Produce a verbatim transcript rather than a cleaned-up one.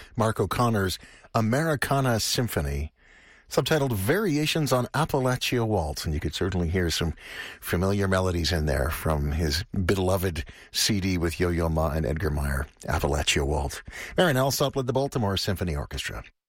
Mark O'Connor's Americana Symphony, subtitled Variations on Appalachia Waltz. And you could certainly hear some familiar melodies in there from his beloved C D with Yo-Yo Ma and Edgar Meyer, Appalachia Waltz. Marin Alsop led the Baltimore Symphony Orchestra.